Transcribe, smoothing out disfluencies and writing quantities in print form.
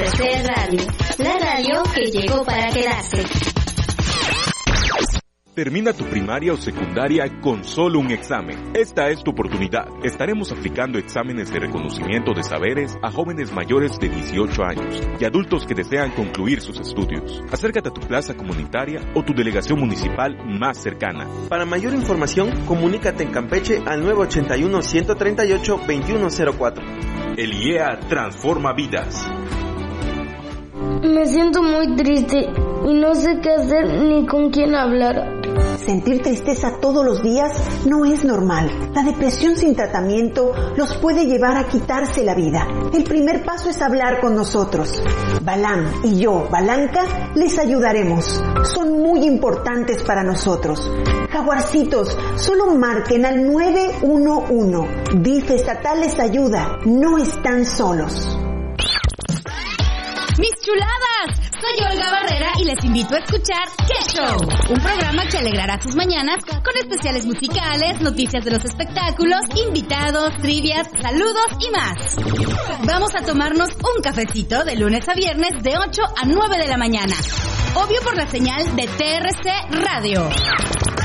TRC Radio, la radio que llegó para quedarse. Termina tu primaria o secundaria con solo un examen. Esta es tu oportunidad. Estaremos aplicando exámenes de reconocimiento de saberes a jóvenes mayores de 18 años y adultos que desean concluir sus estudios. Acércate a tu plaza comunitaria o tu delegación municipal más cercana. Para mayor información, comunícate en Campeche al 981-138-2104. El IEA transforma vidas. Me siento muy triste y no sé qué hacer ni con quién hablar. Sentir tristeza todos los días no es normal. La depresión sin tratamiento los puede llevar a quitarse la vida. El primer paso es hablar con nosotros. Balam y yo, Balanca, les ayudaremos. Son muy importantes para nosotros. Jaguarcitos, solo marquen al 911. DIF estatal les ayuda. No están solos. ¡Mis chuladas! Soy Olga Barrera y les invito a escuchar ¡Qué Show! Un programa que alegrará sus mañanas con especiales musicales, noticias de los espectáculos, invitados, trivias, saludos y más. Vamos a tomarnos un cafecito de lunes a viernes de 8 a 9 de la mañana. Obvio por la señal de TRC Radio.